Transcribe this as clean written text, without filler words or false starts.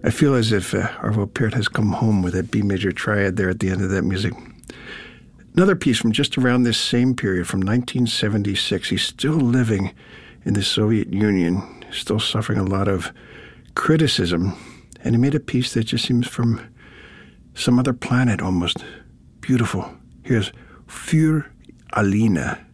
I feel as if Arvo Pärt has come home with that B major triad there at the end of that music. Another piece from just around this same period, from 1976. He's still living in the Soviet Union, still suffering a lot of criticism. And he made a piece that just seems from some other planet almost. Beautiful. Here's Für Alina.